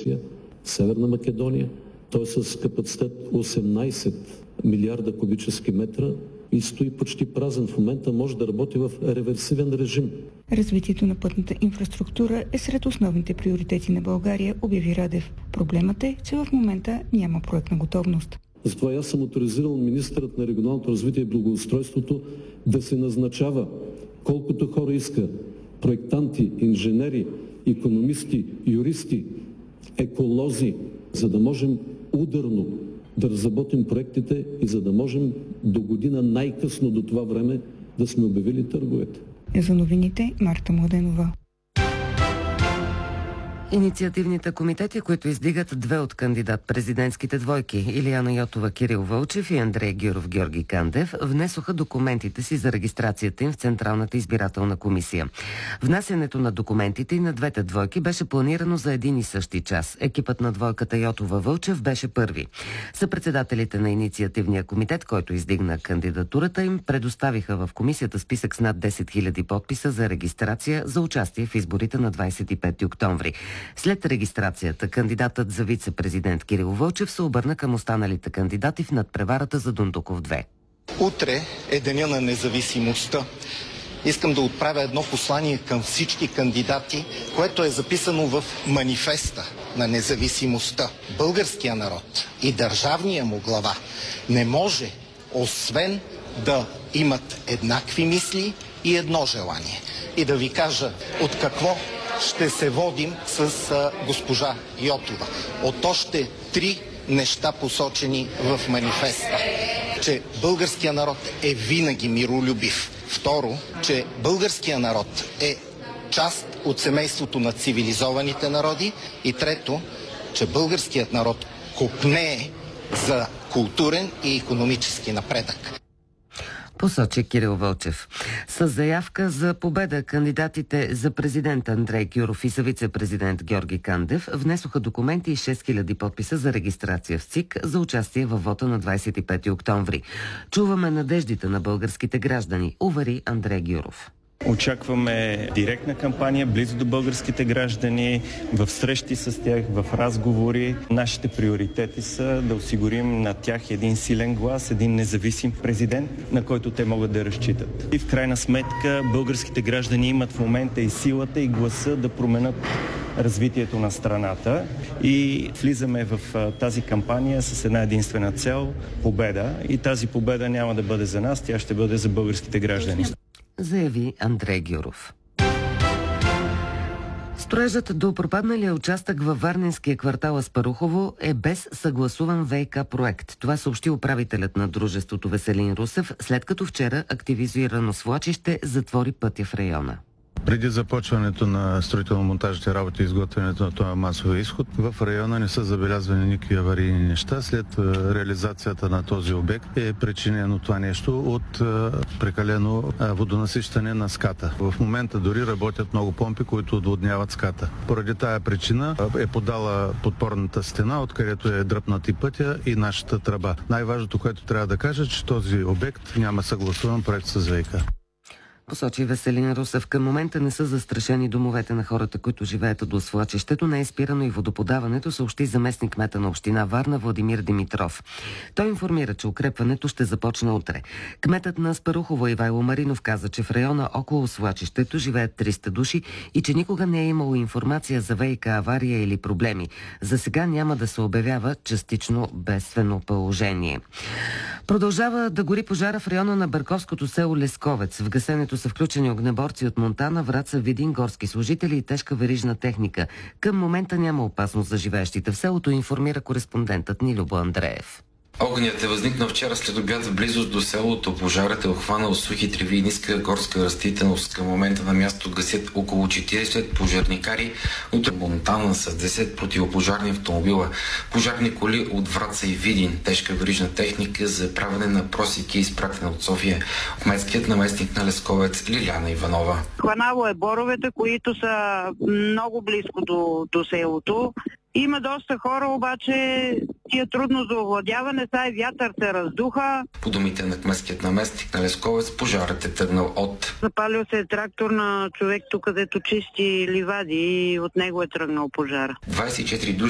Гърция, Северна Македония. Той е с капацитет 18 милиарда кубически метра и стои почти празен. В момента може да работи в реверсивен режим. Развитието на пътната инфраструктура е сред основните приоритети на България, обяви Радев. Проблемът е, че в момента няма проектна готовност. Затова аз съм оторизирал министърът на регионалното развитие и благоустройството да се назначава колкото хора иска. Проектанти, инженери, икономисти, юристи, еколози, за да можем ударно да разработим проектите и за да можем до година най-късно до това време да сме обявили търговете. За новините Марта Младенова. Инициативните комитети, които издигат две от кандидат-президентските двойки, Илияна Йотова, Кирил Вълчев и Андрей Гюров, Георги Кандев, внесоха документите си за регистрацията им в Централната избирателна комисия. Внасянето на документите и на двете двойки беше планирано за един и същи час. Екипът на двойката Йотова-Вълчев беше първи. Съпредседателите на инициативния комитет, който издигна кандидатурата им, предоставиха в комисията списък с над 10 000 подписа за регистрация за участие в изборите на 25 октомври. След регистрацията, кандидатът за вице-президент Кирил Вълчев се обърна към останалите кандидати в надпреварата за Дондуков 2. Утре е деня на независимостта. Искам да отправя едно послание към всички кандидати, което е записано в манифеста на независимостта. Българския народ и държавния му глава не може, освен да имат еднакви мисли и едно желание. И да ви кажа от какво ще се водим с госпожа Йотова. От още 3 неща, посочени в манифеста. Че българския народ е винаги миролюбив. Второ, че българския народ е част от семейството на цивилизованите народи. И трето, че българският народ копнее за културен и икономически напредък. Посочи Кирил Вълчев. С заявка за победа кандидатите за президент Андрей Гюров и за вице-президент Георги Кандев внесоха документи и 6000 подписа за регистрация в ЦИК за участие във вота на 25 октомври. Чуваме надеждите на българските граждани, увери Андрей Гюров. Очакваме директна кампания, близо до българските граждани, в срещи с тях, в разговори. Нашите приоритети са да осигурим на тях един силен глас, един независим президент, на който те могат да разчитат. И в крайна сметка българските граждани имат в момента и силата, и гласа да променят развитието на страната и влизаме в тази кампания с една единствена цел – победа. И тази победа няма да бъде за нас, тя ще бъде за българските граждани. Заяви Андрей Гюров. Строежът до пропадналия участък във Варненския квартал Аспарухово е без съгласуван ВиК проект. Това съобщи управителят на дружеството Веселин Русев, след като вчера активизирано свлачище затвори пътя в района. Преди започването на строително-монтажните работи и изготвянето на този масов изход, в района не са забелязвани никакви аварийни неща. След реализацията на този обект е причинено това нещо от прекалено водонасищане на ската. В момента дори работят много помпи, които отводняват ската. Поради тая причина е подала подпорната стена, откъдето е дръпнат и пътя и нашата тръба. Най-важното, което трябва да кажа, че този обект няма съгласуван проект с ВиК. Посочи Веселин Русев. Към момента не са застрашени домовете на хората, които живеят до свлачището. Не е спирано и водоподаването, съобщи заместник-кмета на община Варна Владимир Димитров. Той информира, че укрепването ще започне утре. Кметът на Аспарухово Ивайло Маринов каза, че в района около свлачището живеят 300 души и че никога не е имало информация за ВиК авария или проблеми. За сега няма да се обявява частично бедствено положение. Продължава да гори пожара в района на Бърковското село Лесковец. В гасенето са включени огнеборци от Монтана, Враца, Видин, горски служители и тежка верижна техника. Към момента няма опасност за живеещите в селото, информира кореспондентът ни Любо Андреев. Огънят е възникнал вчера след обяд в близост до селото. Пожарът е обхванал сухи треви и ниска горска растителност. Към момента на място гасят около 40 пожарникари от Монтана с 10 противопожарни автомобила, пожарни коли от Враца и Видин, тежка верижна техника за правене на просеки, изпратена от София. Кметският наместник на Лесковец Лиляна Иванова. Хванало е боровете, които са много близко до селото. Има доста хора, обаче ти е трудно за овладяване, сай вятър се раздуха. По думите на кметският наместник на Лесковец, пожарът е тръгнал от... Запалил се трактор на човек тук, където чисти ливади и от него е тръгнал пожара. 24 души